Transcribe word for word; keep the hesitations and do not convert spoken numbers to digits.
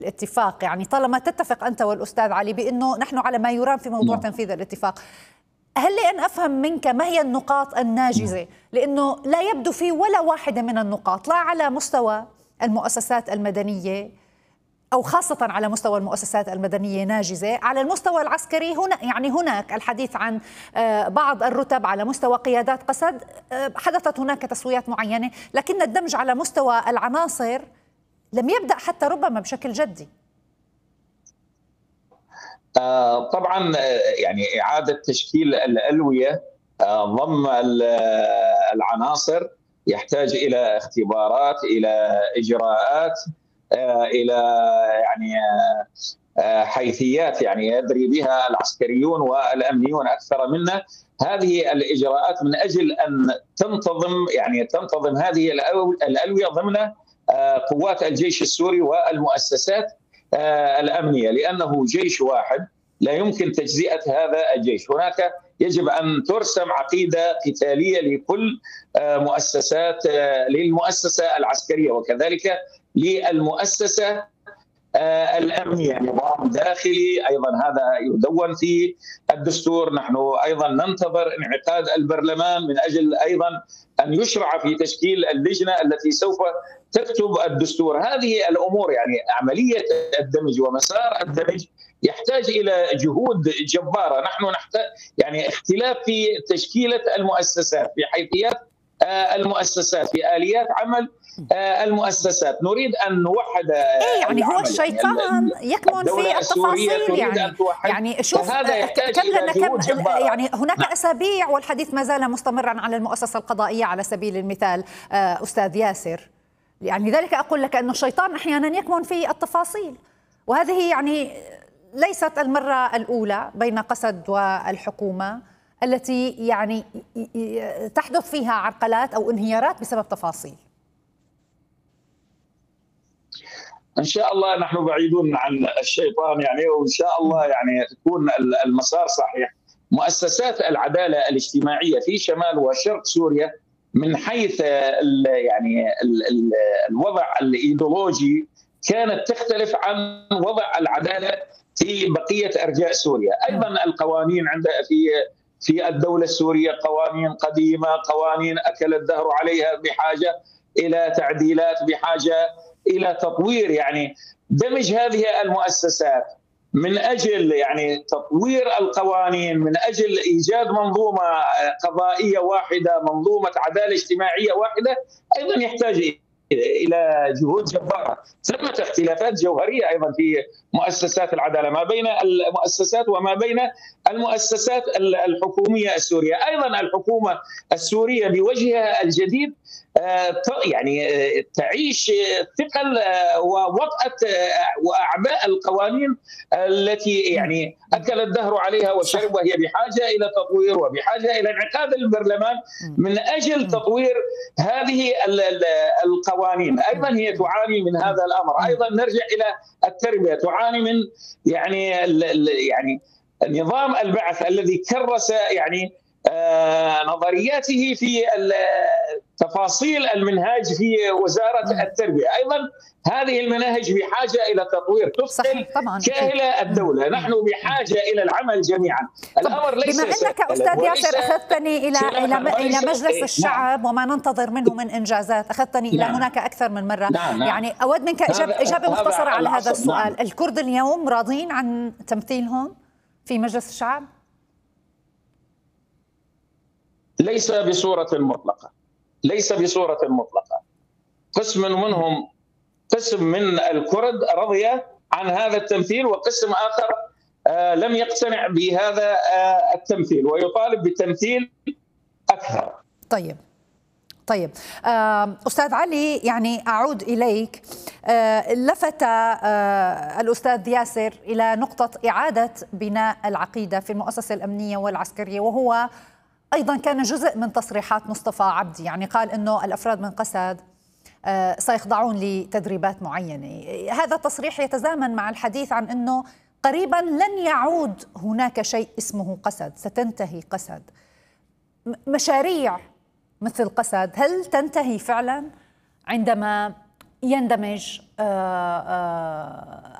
الاتفاق، يعني طالما تتفق أنت والأستاذ علي بأنه نحن على ما يرام في موضوع نعم. تنفيذ الاتفاق، هل لي أن أفهم منك ما هي النقاط الناجزة؟ لأنه لا يبدو في ولا واحدة من النقاط، لا على مستوى المؤسسات المدنية أو خاصة على مستوى المؤسسات المدنية ناجزة. على المستوى العسكري هنا يعني هناك الحديث عن بعض الرتب على مستوى قيادات قسد، حدثت هناك تسويات معينة، لكن الدمج على مستوى العناصر لم يبدأ حتى ربما بشكل جدي. آه طبعا يعني إعادة تشكيل الألوية آه ضم العناصر يحتاج إلى اختبارات، إلى إجراءات، آه إلى يعني آه حيثيات يعني يدري بها العسكريون والأمنيون أكثر منا. هذه الإجراءات من أجل أن تنتظم يعني تنتظم هذه الألوية ضمن آه قوات الجيش السوري والمؤسسات آه الأمنية، لأنه جيش واحد لا يمكن تجزئة هذا الجيش. هناك يجب أن ترسم عقيدة قتالية لكل آه مؤسسات آه للمؤسسة العسكرية وكذلك للمؤسسة آه الأمنية، نظام داخلي أيضا هذا يدون في الدستور. نحن أيضا ننتظر انعقاد البرلمان من أجل أيضا أن يشرع في تشكيل اللجنة التي سوف تكتب الدستور. هذه الأمور يعني عملية الدمج ومسار الدمج يحتاج إلى جهود جبارة. نحن نحتاج يعني اختلاف في تشكيلة المؤسسات، في حيثيات المؤسسات، في آليات عمل المؤسسات. نريد أن نوحد إيه يعني هو الشيطان يعني يكمن في التفاصيل، يعني يعني شوف كم لنا كم يعني هناك نعم. أسابيع والحديث ما زال مستمرا على المؤسسة القضائية على سبيل المثال أستاذ ياسر. يعني ذلك أقول لك أن الشيطان أحيانا يكمن في التفاصيل، وهذه يعني ليست المرة الأولى بين قسد والحكومة التي يعني تحدث فيها عرقلات أو انهيارات بسبب تفاصيل. إن شاء الله نحن بعيدون عن الشيطان يعني، وإن شاء الله يعني تكون المسار صحيح. مؤسسات العدالة الاجتماعية في شمال وشرق سوريا من حيث ال يعني ال ال الوضع الإيديولوجي كانت تختلف عن وضع العدالة في بقية أرجاء سوريا. أيضا القوانين عند في في الدولة السورية قوانين قديمة، قوانين أكل الدهر عليها، بحاجة إلى تعديلات، بحاجة إلى تطوير. يعني دمج هذه المؤسسات من أجل يعني تطوير القوانين، من أجل إيجاد منظومة قضائية واحدة، منظومة عدالة اجتماعية واحدة، أيضا يحتاج إلى جهود جبارة. ثمة اختلافات جوهرية أيضا في مؤسسات العدالة ما بين المؤسسات وما بين المؤسسات الحكومية السورية. أيضا الحكومة السورية بوجهها الجديد يعني تعيش ثقل ووطأة وأعباء القوانين التي يعني أكل الدهر عليها وشرب، وهي بحاجة إلى تطوير وبحاجة إلى انعقاد البرلمان من أجل تطوير هذه القوانين. أيضا هي تعاني من هذا الأمر. أيضا نرجع إلى التربية، تعاني من يعني يعني نظام البعث الذي كرس يعني آه نظرياته في تفاصيل المنهاج في وزارة التربية. أيضا هذه المناهج بحاجة إلى تطوير تفصل كاهل الدولة. نحن بحاجة إلى العمل جميعا. الأمر ليس بما أنك أستاذ ياسر أخذتني إلى إلى إلى مجلس الشعب وما ننتظر منه من إنجازات، أخذتني إلى نعم. هناك أكثر من مرة. نعم. نعم. يعني أود منك إجابة, إجابة مختصرة على هذا السؤال. نعم. الكرد اليوم راضين عن تمثيلهم في مجلس الشعب؟ ليس بصورة مطلقة، ليس بصورة مطلقة. قسم منهم قسم من الكرد رضي عن هذا التمثيل، وقسم آخر آه لم يقتنع بهذا آه التمثيل ويطالب بالتمثيل أكثر. طيب طيب أستاذ علي، يعني أعود إليك. لفت الأستاذ ياسر إلى نقطة إعادة بناء العقيدة في المؤسسة الأمنية والعسكرية، وهو أيضا كان جزء من تصريحات مصطفى عبدي. يعني قال أنه الأفراد من قسد سيخضعون لتدريبات معينة. هذا التصريح يتزامن مع الحديث عن أنه قريبا لن يعود هناك شيء اسمه قسد، ستنتهي قسد. مشاريع مثل قسد هل تنتهي فعلا عندما يندمج